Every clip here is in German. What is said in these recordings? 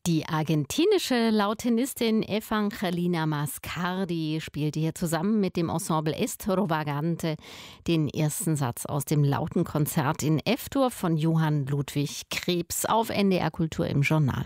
Die argentinische Lautinistin Evangelina Mascardi spielte hier zusammen mit dem Ensemble Estrovagante den ersten Satz aus dem Lautenkonzert in F-Dur von Johann Ludwig Krebs auf NDR Kultur im Journal.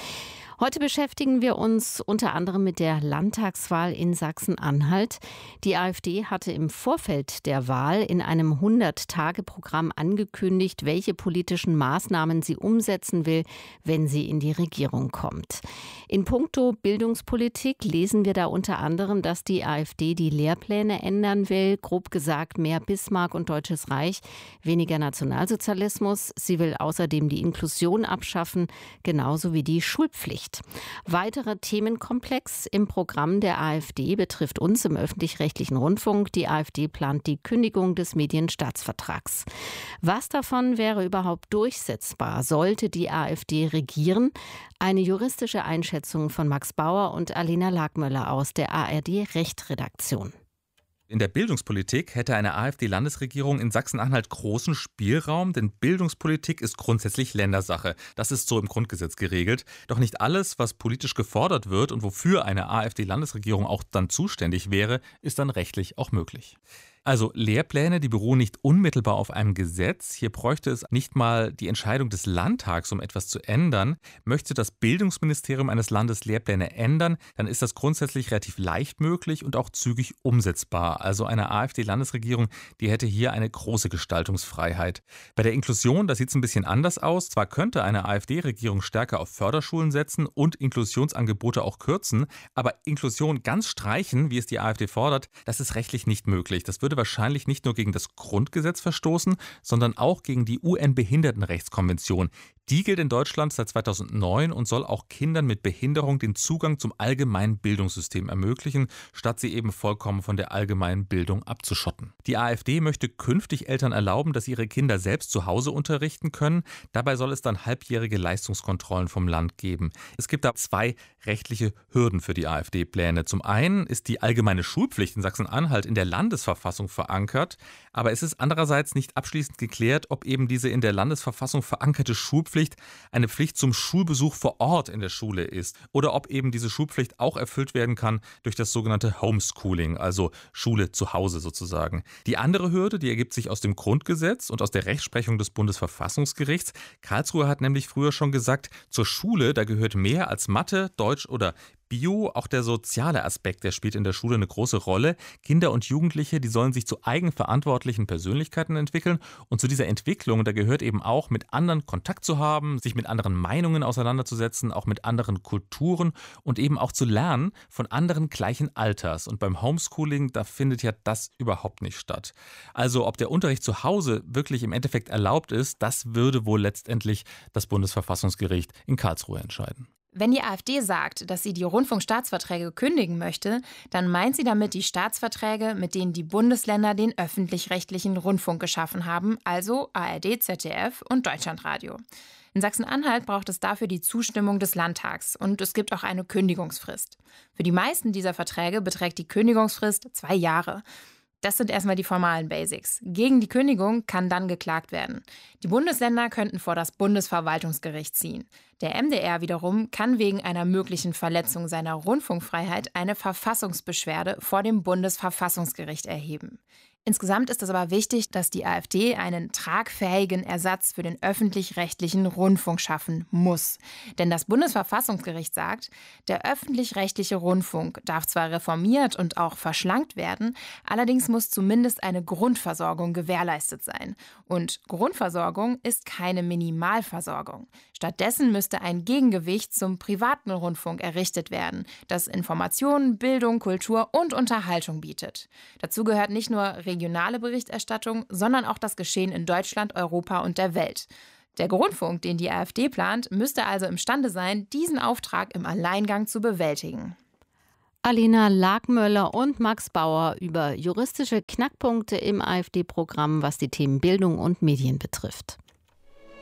Heute beschäftigen wir uns unter anderem mit der Landtagswahl in Sachsen-Anhalt. Die AfD hatte im Vorfeld der Wahl in einem 100-Tage-Programm angekündigt, welche politischen Maßnahmen sie umsetzen will, wenn sie in die Regierung kommt. In puncto Bildungspolitik lesen wir da unter anderem, dass die AfD die Lehrpläne ändern will. Grob gesagt mehr Bismarck und Deutsches Reich, weniger Nationalsozialismus. Sie will außerdem die Inklusion abschaffen, genauso wie die Schulpflicht. Weiterer Themenkomplex im Programm der AfD betrifft uns im öffentlich-rechtlichen Rundfunk. Die AfD plant die Kündigung des Medienstaatsvertrags. Was davon wäre überhaupt durchsetzbar, sollte die AfD regieren? Eine juristische Einschätzung von Max Bauer und Alena Lagmöller aus der ARD-Recht-Redaktion. In der Bildungspolitik hätte eine AfD-Landesregierung in Sachsen-Anhalt großen Spielraum, denn Bildungspolitik ist grundsätzlich Ländersache. Das ist so im Grundgesetz geregelt. Doch nicht alles, was politisch gefordert wird und wofür eine AfD-Landesregierung auch dann zuständig wäre, ist dann rechtlich auch möglich. Also Lehrpläne, die beruhen nicht unmittelbar auf einem Gesetz. Hier bräuchte es nicht mal die Entscheidung des Landtags, um etwas zu ändern. Möchte das Bildungsministerium eines Landes Lehrpläne ändern, dann ist das grundsätzlich relativ leicht möglich und auch zügig umsetzbar. Also eine AfD-Landesregierung, die hätte hier eine große Gestaltungsfreiheit. Bei der Inklusion, da sieht es ein bisschen anders aus. Zwar könnte eine AfD-Regierung stärker auf Förderschulen setzen und Inklusionsangebote auch kürzen, aber Inklusion ganz streichen, wie es die AfD fordert, das ist rechtlich nicht möglich. Das würde wahrscheinlich nicht nur gegen das Grundgesetz verstoßen, sondern auch gegen die UN-Behindertenrechtskonvention. Die gilt in Deutschland seit 2009 und soll auch Kindern mit Behinderung den Zugang zum allgemeinen Bildungssystem ermöglichen, statt sie eben vollkommen von der allgemeinen Bildung abzuschotten. Die AfD möchte künftig Eltern erlauben, dass ihre Kinder selbst zu Hause unterrichten können. Dabei soll es dann halbjährige Leistungskontrollen vom Land geben. Es gibt da zwei rechtliche Hürden für die AfD-Pläne. Zum einen ist die allgemeine Schulpflicht in Sachsen-Anhalt in der Landesverfassung verankert, aber es ist andererseits nicht abschließend geklärt, ob eben diese in der Landesverfassung verankerte Schulpflicht eine Pflicht zum Schulbesuch vor Ort in der Schule ist oder ob eben diese Schulpflicht auch erfüllt werden kann durch das sogenannte Homeschooling, also Schule zu Hause sozusagen. Die andere Hürde, die ergibt sich aus dem Grundgesetz und aus der Rechtsprechung des Bundesverfassungsgerichts. Karlsruhe hat nämlich früher schon gesagt, zur Schule, da gehört mehr als Mathe, Deutsch oder Bio, auch der soziale Aspekt, der spielt in der Schule eine große Rolle. Kinder und Jugendliche, die sollen sich zu eigenverantwortlichen Persönlichkeiten entwickeln. Und zu dieser Entwicklung, da gehört eben auch, mit anderen Kontakt zu haben, sich mit anderen Meinungen auseinanderzusetzen, auch mit anderen Kulturen und eben auch zu lernen von anderen gleichen Alters. Und beim Homeschooling, da findet ja das überhaupt nicht statt. Also ob der Unterricht zu Hause wirklich im Endeffekt erlaubt ist, das würde wohl letztendlich das Bundesverfassungsgericht in Karlsruhe entscheiden. Wenn die AfD sagt, dass sie die Rundfunkstaatsverträge kündigen möchte, dann meint sie damit die Staatsverträge, mit denen die Bundesländer den öffentlich-rechtlichen Rundfunk geschaffen haben, also ARD, ZDF und Deutschlandradio. In Sachsen-Anhalt braucht es dafür die Zustimmung des Landtags und es gibt auch eine Kündigungsfrist. Für die meisten dieser Verträge beträgt die Kündigungsfrist 2 Jahre. Das sind erstmal die formalen Basics. Gegen die Kündigung kann dann geklagt werden. Die Bundesländer könnten vor das Bundesverwaltungsgericht ziehen. Der MDR wiederum kann wegen einer möglichen Verletzung seiner Rundfunkfreiheit eine Verfassungsbeschwerde vor dem Bundesverfassungsgericht erheben. Insgesamt ist es aber wichtig, dass die AfD einen tragfähigen Ersatz für den öffentlich-rechtlichen Rundfunk schaffen muss. Denn das Bundesverfassungsgericht sagt, der öffentlich-rechtliche Rundfunk darf zwar reformiert und auch verschlankt werden, allerdings muss zumindest eine Grundversorgung gewährleistet sein. Und Grundversorgung ist keine Minimalversorgung. Stattdessen müsste ein Gegengewicht zum privaten Rundfunk errichtet werden, das Informationen, Bildung, Kultur und Unterhaltung bietet. Dazu gehört nicht nur regionale Berichterstattung, sondern auch das Geschehen in Deutschland, Europa und der Welt. Der Rundfunk, den die AfD plant, müsste also imstande sein, diesen Auftrag im Alleingang zu bewältigen. Alena Lagmöller und Max Bauer über juristische Knackpunkte im AfD-Programm, was die Themen Bildung und Medien betrifft.